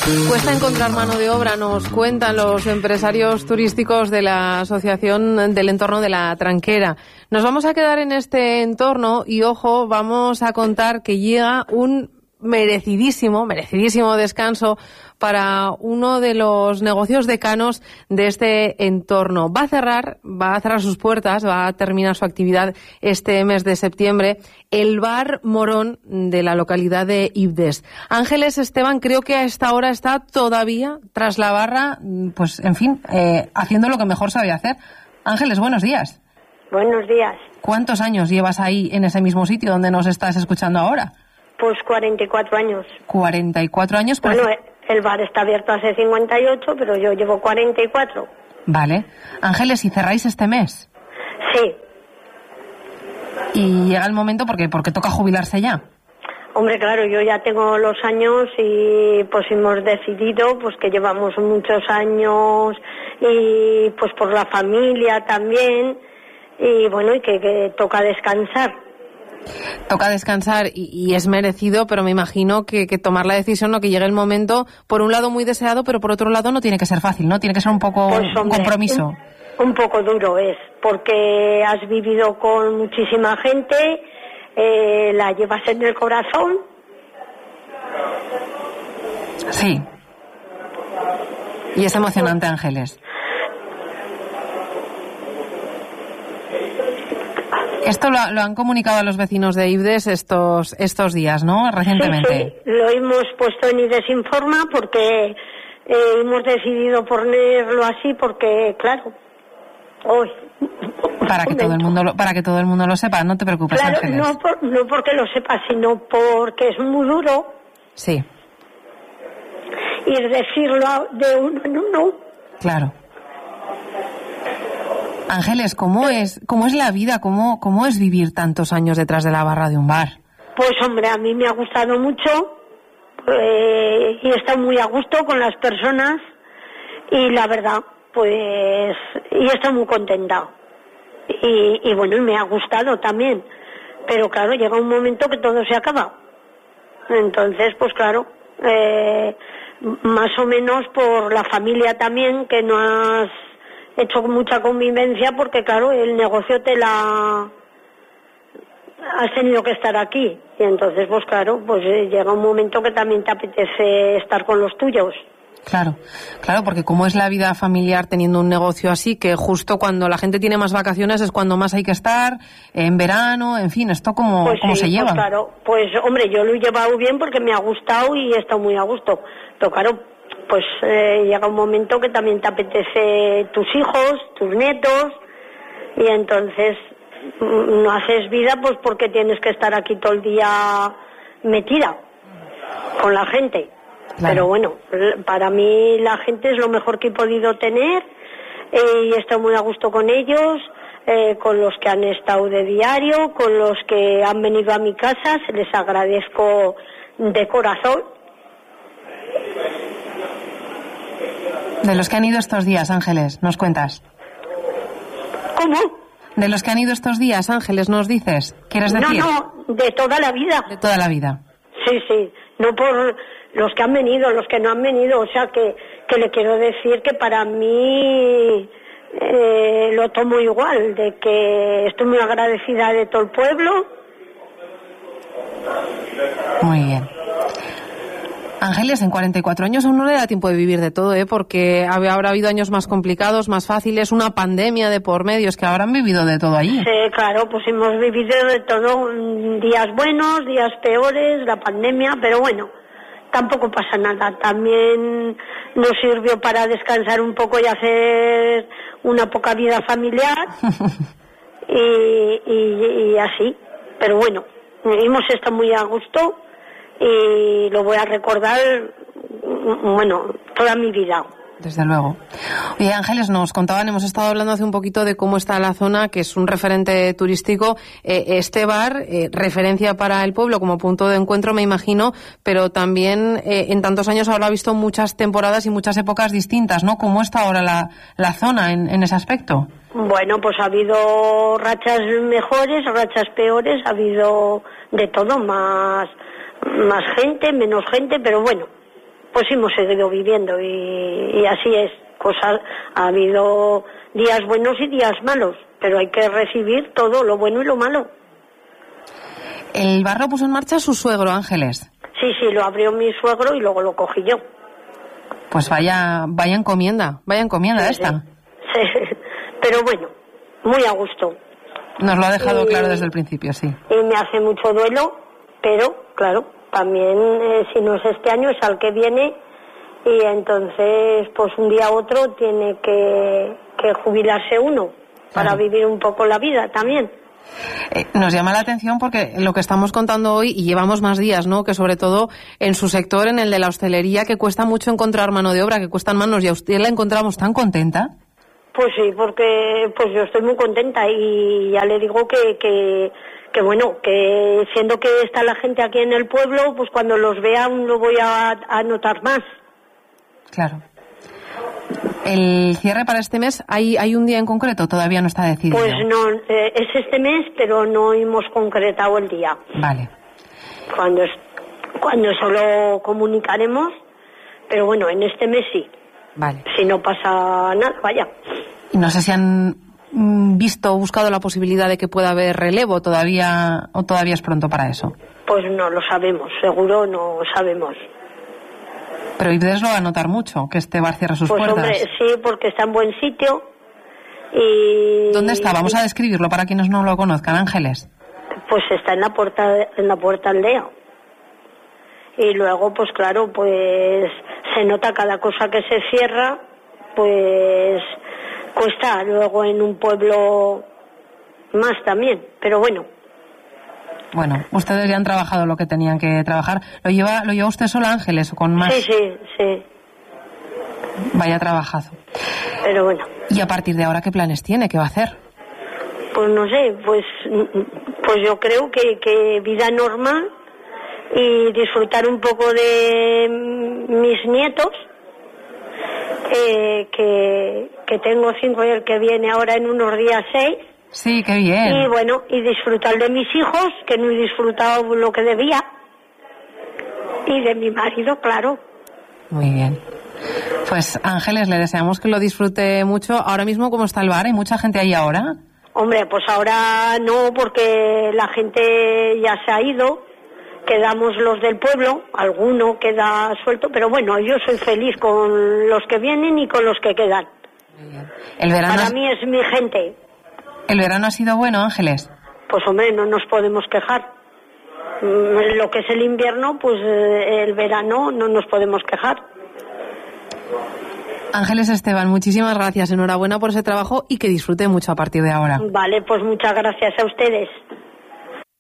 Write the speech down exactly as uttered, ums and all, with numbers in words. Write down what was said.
Cuesta encontrar mano de obra, nos cuentan los empresarios turísticos de la Asociación del Entorno de la Tranquera. Nos vamos a quedar en este entorno y, ojo, vamos a contar que llega un merecidísimo, merecidísimo descanso para uno de los negocios decanos de este entorno. Va a cerrar, va a cerrar sus puertas, va a terminar su actividad este mes de septiembre, el Bar Morón de la localidad de Ibdes. Ángeles Esteban, creo que a esta hora está todavía tras la barra, pues en fin, eh, haciendo lo que mejor sabe hacer. Ángeles, buenos días. Buenos días. ¿Cuántos años llevas ahí en ese mismo sitio donde nos estás escuchando ahora? Pues cuarenta y cuatro años. cuarenta y cuatro años. Pero... Bueno, el bar está abierto hace cincuenta y ocho, pero yo llevo cuarenta y cuatro. Vale. Ángeles, ¿y cerráis este mes? Sí. Y llega el momento porque porque toca jubilarse ya. Hombre, claro, yo ya tengo los años y pues hemos decidido pues que llevamos muchos años y pues por la familia también y bueno, y que, que toca descansar. Toca descansar y, y es merecido, pero me imagino que, que tomar la decisión, no, que llegue el momento, por un lado muy deseado, pero por otro lado no tiene que ser fácil, ¿no? Tiene que ser un poco pues, hombre, un compromiso. Un, un poco duro es, porque has vivido con muchísima gente, eh, la llevas en el corazón. Sí. Y es emocionante, Ángeles. Esto lo, lo han comunicado a los vecinos de Ibdes estos estos días, ¿no? Recientemente. Sí, sí, lo hemos puesto en Ibdes Informa porque eh, hemos decidido ponerlo así porque, claro, hoy. Para que todo el mundo lo, para que todo el mundo lo sepa, no te preocupes, claro, Ángeles. No, por, no porque lo sepa, sino porque es muy duro. Sí. Y decirlo de uno en uno. Claro. Ángeles, ¿cómo es cómo es la vida? ¿Cómo, cómo es vivir tantos años detrás de la barra de un bar? Pues, hombre, a mí me ha gustado mucho eh, y he estado muy a gusto con las personas y la verdad, pues, y he estado muy contenta. Y, y bueno, y me ha gustado también. Pero claro, llega un momento que todo se acaba. Entonces, pues claro, eh, más o menos por la familia también, que no has hecho mucha convivencia porque claro, el negocio te la has tenido que estar aquí y entonces pues claro, pues eh, llega un momento que también te apetece estar con los tuyos. Claro, claro, porque como es la vida familiar teniendo un negocio así, que justo cuando la gente tiene más vacaciones es cuando más hay que estar, en verano, en fin, esto como, pues como sí, se lleva. Pues claro, pues hombre, yo lo he llevado bien porque me ha gustado y he estado muy a gusto, pero claro, pues eh, llega un momento que también te apetece tus hijos, tus nietos, y entonces no haces vida pues porque tienes que estar aquí todo el día metida con la gente. Claro. Pero bueno, para mí la gente es lo mejor que he podido tener eh, y estoy muy a gusto con ellos, eh, con los que han estado de diario, con los que han venido a mi casa, se les agradezco de corazón. De los que han ido estos días, Ángeles, ¿nos cuentas? ¿Cómo? De los que han ido estos días, Ángeles, ¿nos dices? ¿Quieres decir? No, no, de toda la vida. De toda la vida. Sí, sí, no por los que han venido, los que no han venido, o sea que, que le quiero decir que para mí eh, lo tomo igual, de que estoy muy agradecida de todo el pueblo. Muy bien. Ángeles, en cuarenta y cuatro años aún no le da tiempo de vivir de todo, ¿eh? Porque habrá habido años más complicados, más fáciles, una pandemia de por medio, es que habrán vivido de todo allí. Sí, claro, pues hemos vivido de todo, días buenos, días peores, la pandemia, pero bueno, tampoco pasa nada. También nos sirvió para descansar un poco y hacer una poca vida familiar y, y, y así, pero bueno, hemos estado muy a gusto. Y lo voy a recordar, bueno, toda mi vida. Desde luego. Oye, Ángeles, nos contaban, hemos estado hablando hace un poquito de cómo está la zona, que es un referente turístico. Eh, este bar, eh, referencia para el pueblo como punto de encuentro, me imagino, pero también eh, en tantos años habrá visto muchas temporadas y muchas épocas distintas, ¿no? ¿Cómo está ahora la, la zona en, en ese aspecto? Bueno, pues ha habido rachas mejores, rachas peores, ha habido de todo, más... más gente, menos gente, pero bueno, pues hemos seguido viviendo y, y así es. Cosas, ha habido días buenos y días malos, pero hay que recibir todo, lo bueno y lo malo. El bar lo puso en marcha su suegro, Ángeles. Sí, sí, lo abrió mi suegro y luego lo cogí yo. Pues vaya, vaya encomienda, vaya encomienda sí, esta. Sí. Sí, pero bueno, muy a gusto. Nos lo ha dejado y, claro desde el principio, sí. Y me hace mucho duelo, pero claro, también eh, si no es este año es al que viene y entonces pues un día u otro tiene que, que jubilarse uno para claro. vivir un poco la vida también. Eh, nos llama la atención porque lo que estamos contando hoy, y llevamos más días, ¿no?, que sobre todo en su sector, en el de la hostelería, que cuesta mucho encontrar mano de obra, que cuestan manos, y a usted la encontramos tan contenta. Pues sí, porque pues yo estoy muy contenta y ya le digo que, que, que bueno, que siendo que está la gente aquí en el pueblo, pues cuando los vea aún lo voy a, a notar más. Claro. ¿El cierre para este mes, hay, hay un día en concreto? Todavía no está decidido. Pues no, eh, es este mes, pero no hemos concretado el día. Vale. Cuando, cuando eso lo comunicaremos, pero bueno, en este mes sí. Vale. Si no pasa nada, vaya. No sé si han visto o buscado la posibilidad de que pueda haber relevo todavía, o todavía es pronto para eso. Pues no lo sabemos, seguro no sabemos. Pero Ibdes lo va a notar mucho, que este bar cierra sus pues puertas. Pues hombre, sí, porque está en buen sitio y... ¿Dónde está? Vamos a describirlo para quienes no lo conozcan, Ángeles. Pues está en la puerta, en la puerta aldea. Y luego, pues claro, pues se nota cada cosa que se cierra, pues cuesta luego en un pueblo más también, pero bueno. Bueno, ustedes ya han trabajado lo que tenían que trabajar. ¿Lo lleva, lo lleva usted sola, Ángeles, o con más? Sí, sí, sí. Vaya trabajazo. Pero bueno. ¿Y a partir de ahora qué planes tiene? ¿Qué va a hacer? Pues no sé, pues, pues yo creo que, que vida normal y disfrutar un poco de mis nietos, eh, que, que tengo cinco y el que viene ahora en unos días seis. Sí, qué bien. Y bueno, y disfrutar de mis hijos, que no he disfrutado lo que debía, y de mi marido, claro. Muy bien. Pues Ángeles, le deseamos que lo disfrute mucho. Ahora mismo, ¿cómo está el bar? ¿Hay mucha gente ahí ahora? Hombre, pues ahora no, porque la gente ya se ha ido. Quedamos los del pueblo, alguno queda suelto, pero bueno, yo soy feliz con los que vienen y con los que quedan. Muy bien. El verano Para es... mí es mi gente. ¿El verano ha sido bueno, Ángeles? Pues hombre, no nos podemos quejar. Lo que es el invierno, pues el verano no nos podemos quejar. Ángeles Esteban, muchísimas gracias, enhorabuena por ese trabajo y que disfrute mucho a partir de ahora. Vale, pues muchas gracias a ustedes.